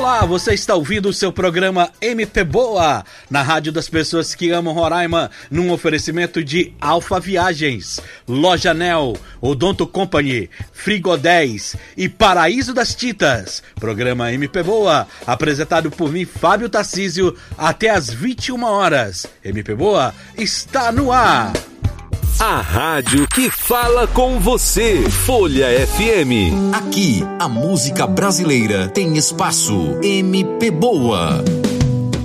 Olá, você está ouvindo o seu programa MP Boa, na rádio das pessoas que amam Roraima, num oferecimento de Alfa Viagens, Loja Nel, Odonto Company, Frigo 10 e Paraíso das Tintas. Programa MP Boa, apresentado por mim, Fábio Tarcísio, até às 21 horas. MP Boa está no ar. A rádio que fala com você, Folha FM. Aqui, a música brasileira tem espaço. MP Boa.